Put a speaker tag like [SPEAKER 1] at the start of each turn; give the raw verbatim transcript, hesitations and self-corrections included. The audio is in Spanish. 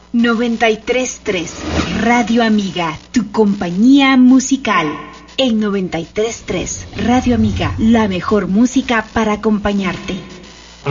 [SPEAKER 1] noventa y tres punto tres Radio Amiga, tu compañía musical. En noventa y tres punto tres Radio Amiga, la mejor música para acompañarte.